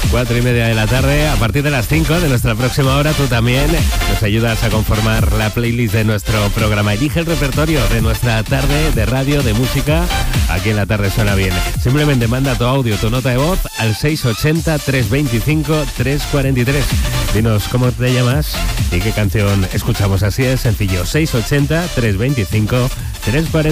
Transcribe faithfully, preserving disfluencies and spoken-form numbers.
cuatro y media de la tarde. A partir de las cinco de nuestra próxima hora, tú también nos ayudas a conformar la playlist de nuestro programa. Elige el repertorio de nuestra tarde de radio, de música. Aquí en La Tarde Suena Bien. Simplemente manda tu audio, tu nota de voz al seis ochenta, trescientos veinticinco, trescientos cuarenta y tres. Dinos cómo te llamas y qué canción escuchamos. Así es sencillo. seis ochenta, trescientos veinticinco, trescientos cuarenta y tres.